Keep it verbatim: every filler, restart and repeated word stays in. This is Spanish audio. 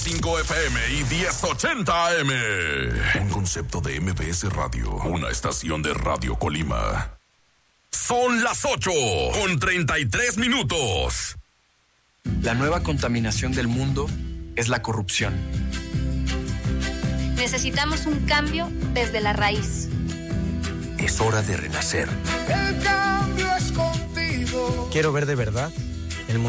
cinco F M y diez ochenta A M. Un concepto de M B S Radio, una estación de Radio Colima. Son las ocho con treinta y tres minutos. La nueva contaminación del mundo es la corrupción. Necesitamos un cambio desde la raíz. Es hora de renacer. El cambio es contigo. Quiero ver de verdad